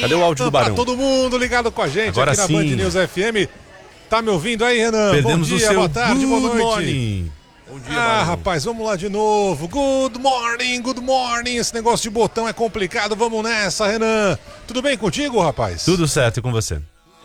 Cadê o áudio do Barão? Todo mundo ligado com a gente Agora aqui na sim. Band News FM. Tá me ouvindo aí, Renan? Perdemos Bom dia, o seu boa tarde, boa good noite. morning. Bom dia, Barão. Rapaz, vamos lá de novo. Good morning, good morning. Esse negócio de botão é complicado. Vamos nessa, Renan. Tudo bem contigo, rapaz? Tudo certo e com você?